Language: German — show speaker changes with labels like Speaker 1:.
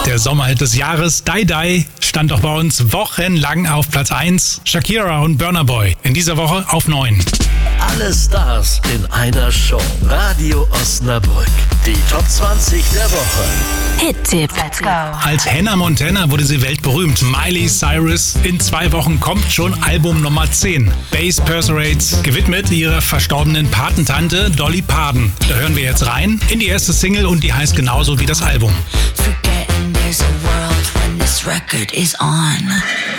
Speaker 1: Der Sommerhit des Jahres, Die Die, stand doch bei uns wochenlang auf Platz 1. Shakira und Burna Boy in dieser Woche auf 9.
Speaker 2: Alle Stars in einer Show. Radio Osnabrück. Die Top 20 der Woche.
Speaker 3: Hit-Tipp. Let's go.
Speaker 1: Als Hannah Montana wurde sie weltberühmt. Miley Cyrus. In 2 Wochen kommt schon Album Nummer 10. Bass Perforates, gewidmet ihrer verstorbenen Patentante Dolly Parton. Da hören wir jetzt rein in die erste Single und die heißt genauso wie das Album.
Speaker 3: Forgetting there's a world when this record is on.